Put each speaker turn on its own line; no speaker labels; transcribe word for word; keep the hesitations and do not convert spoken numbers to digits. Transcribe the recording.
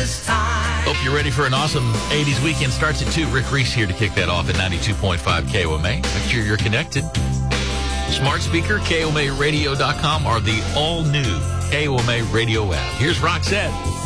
Christmas time.
Hope you're ready for an awesome eighties weekend. Starts at two. Rick Reese here to kick that off at ninety-two point five K O M A. Make sure you're connected. Smart speaker, K O M A radio dot com, or the all-new K O M A radio app. Here's Roxette.